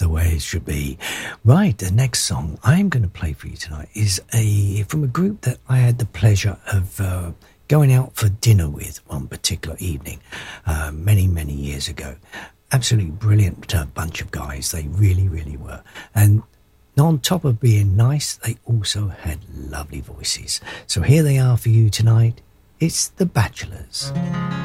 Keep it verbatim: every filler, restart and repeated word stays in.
the way it should be. Right, the next song I'm going to play for you tonight is a from a group that I had the pleasure of uh, going out for dinner with one particular evening uh, many, many years ago. Absolutely brilliant uh, bunch of guys. They really, really were. And on top of being nice, they also had lovely voices. So here they are for you tonight. It's The Bachelors.